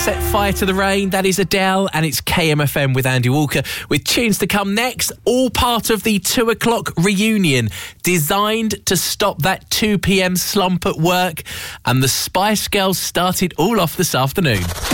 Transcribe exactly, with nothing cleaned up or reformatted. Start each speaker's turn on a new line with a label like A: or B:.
A: Set Fire to the Rain. That is Adele, and it's K M F M with Andy Walker, with tunes to come next, all part of the two o'clock reunion designed to stop that two p.m. slump at work. And the Spice Girls started all off this afternoon.